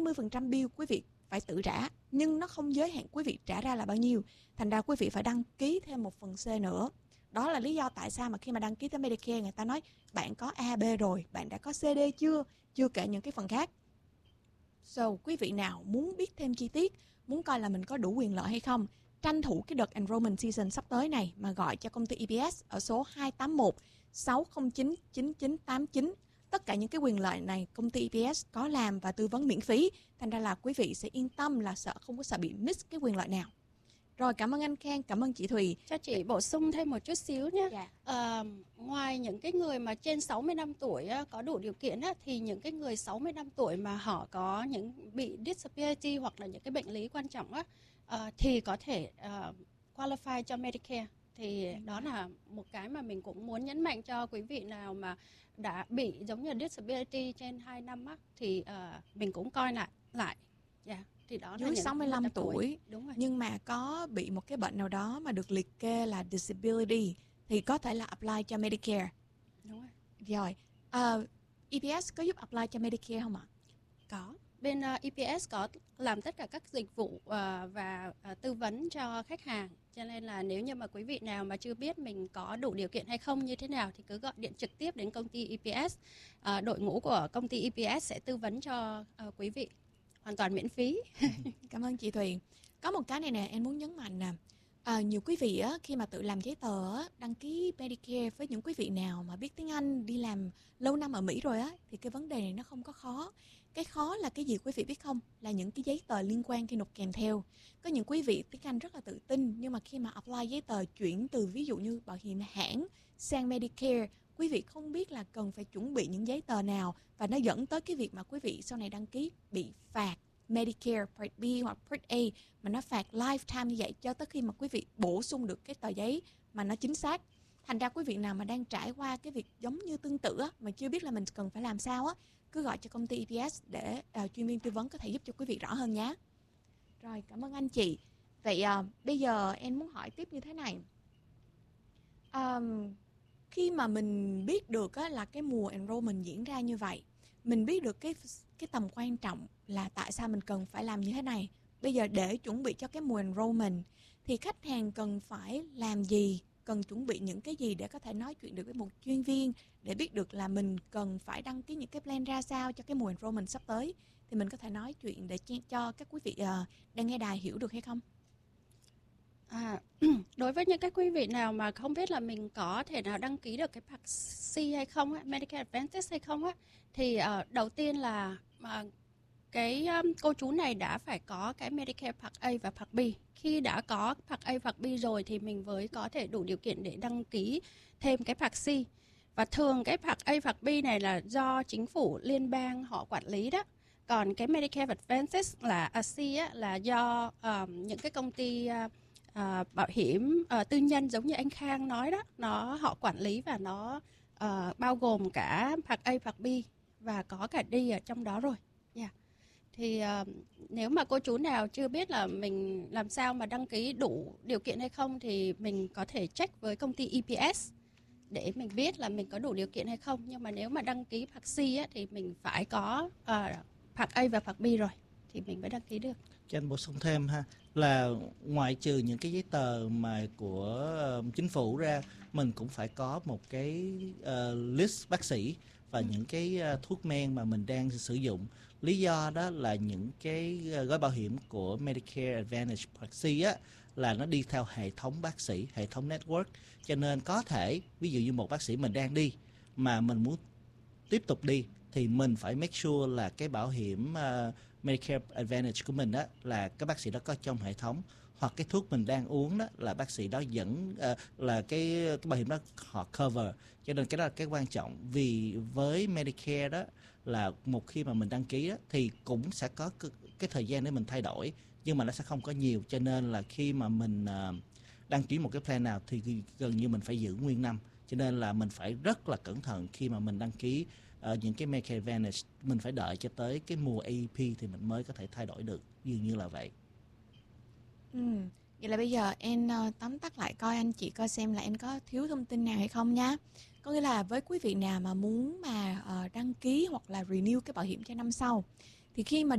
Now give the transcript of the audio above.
20% bill quý vị phải tự trả, nhưng nó không giới hạn quý vị trả ra là bao nhiêu. Thành ra quý vị phải đăng ký thêm một phần C nữa. Đó là lý do tại sao mà khi mà đăng ký tới Medicare, người ta nói bạn có A, B rồi, bạn đã có C, D chưa? Chưa kể những cái phần khác. So, quý vị nào muốn biết thêm chi tiết, muốn coi là mình có đủ quyền lợi hay không, tranh thủ cái đợt enrollment season sắp tới này mà gọi cho công ty EPS ở số 281 609 9989. Tất cả những cái quyền lợi này công ty EPS có làm và tư vấn miễn phí. Thành ra là quý vị sẽ yên tâm là không có sợ bị miss cái quyền lợi nào. Rồi, cảm ơn anh Khang, cảm ơn chị Thùy. Cho chị bổ sung thêm một chút xíu nhé. Ngoài những cái người mà trên 60 năm tuổi có đủ điều kiện thì những cái người 60 năm tuổi mà họ có những bị disability hoặc là những cái bệnh lý quan trọng thì có thể qualify cho Medicare. Thì đó là một cái mà mình cũng muốn nhấn mạnh cho quý vị nào mà đã bị giống như disability trên 2 năm thì mình cũng coi lại. Thì đó Dưới 65 tuổi, đúng rồi. Nhưng mà có bị một cái bệnh nào đó mà được liệt kê là disability thì có thể là apply cho Medicare. Đúng rồi. Rồi, EPS có giúp apply cho Medicare không ạ? Có. Bên EPS có làm tất cả các dịch vụ và tư vấn cho khách hàng. Cho nên là nếu như mà quý vị nào mà chưa biết mình có đủ điều kiện hay không như thế nào thì cứ gọi điện trực tiếp đến công ty EPS. Đội ngũ của công ty EPS sẽ tư vấn cho quý vị. Hoàn toàn miễn phí. Cảm ơn chị Thùy. Có một cái này nè, em muốn nhấn mạnh nè. Nhiều quý vị khi mà tự làm giấy tờ đăng ký Medicare, với những quý vị nào mà biết tiếng Anh, đi làm lâu năm ở Mỹ rồi thì cái vấn đề này nó không có khó. Cái khó là cái gì quý vị biết không? Là những cái giấy tờ liên quan khi nộp kèm theo. Có những quý vị tiếng Anh rất là tự tin, nhưng mà khi mà apply giấy tờ chuyển từ ví dụ như bảo hiểm hãng sang Medicare, quý vị không biết là cần phải chuẩn bị những giấy tờ nào, và nó dẫn tới cái việc mà quý vị sau này đăng ký bị phạt Medicare Part B hoặc Part A, mà nó phạt lifetime như vậy cho tới khi mà quý vị bổ sung được cái tờ giấy mà nó chính xác. Thành ra quý vị nào mà đang trải qua cái việc giống như tương tự mà chưa biết là mình cần phải làm sao cứ gọi cho công ty EPS để chuyên viên tư vấn có thể giúp cho quý vị rõ hơn nhé. Rồi, cảm ơn anh chị. Vậy bây giờ em muốn hỏi tiếp như thế này. Khi mà mình biết được là cái mùa enrollment diễn ra như vậy, mình biết được cái tầm quan trọng là tại sao mình cần phải làm như thế này. Bây giờ để chuẩn bị cho cái mùa enrollment thì khách hàng cần phải làm gì, cần chuẩn bị những cái gì để có thể nói chuyện được với một chuyên viên, để biết được là mình cần phải đăng ký những cái plan ra sao cho cái mùa enrollment sắp tới. Thì mình có thể nói chuyện để cho các quý vị đang nghe đài hiểu được hay không? Đối với những cái quý vị nào mà không biết là mình có thể nào đăng ký được cái Part C hay không, Medicare Advantage hay không thì đầu tiên là cái cô chú này đã phải có cái Medicare Part A và Part B. Khi đã có Part A, Part B rồi thì mình mới có thể đủ điều kiện để đăng ký thêm cái Part C. Và thường cái Part A, Part B này là do chính phủ liên bang họ quản lý đó. Còn cái Medicare Advantage là C là do những cái công ty bảo hiểm tư nhân giống như anh Khang nói đó, họ quản lý và nó bao gồm cả Part A, Part B và có cả D ở trong đó rồi. Thì nếu mà cô chú nào chưa biết là mình làm sao mà đăng ký đủ điều kiện hay không thì mình có thể check với công ty EPS để mình biết là mình có đủ điều kiện hay không. Nhưng mà nếu mà đăng ký Part C thì mình phải có Part A và Part B rồi thì mình mới đăng ký được. Cho anh bổ sung thêm là ngoại trừ những cái giấy tờ mà của chính phủ ra, mình cũng phải có một cái list bác sĩ và những cái thuốc men mà mình đang sử dụng. Lý do đó là những cái gói bảo hiểm của Medicare Advantage Part C là nó đi theo hệ thống bác sĩ, hệ thống network. Cho nên có thể, ví dụ như một bác sĩ mình đang đi mà mình muốn tiếp tục đi thì mình phải make sure là cái bảo hiểm Medicare Advantage của mình là các bác sĩ đó có trong hệ thống, hoặc cái thuốc mình đang uống đó là bác sĩ đó dẫn là cái bảo hiểm đó họ cover. Cho nên cái đó là cái quan trọng, vì với Medicare đó là một khi mà mình đăng ký đó, thì cũng sẽ có cái thời gian để mình thay đổi, nhưng mà nó sẽ không có nhiều. Cho nên là khi mà mình đăng ký một cái plan nào thì gần như mình phải giữ nguyên năm. Cho nên là mình phải rất là cẩn thận khi mà mình đăng ký những cái Medicare Advantage. Mình phải đợi cho tới cái mùa AEP thì mình mới có thể thay đổi được, dường như là vậy. Vậy là bây giờ em tóm tắt lại coi anh chị coi xem là em có thiếu thông tin nào hay không nha. Có nghĩa là với quý vị nào mà muốn mà đăng ký hoặc là renew cái bảo hiểm cho năm sau, thì khi mà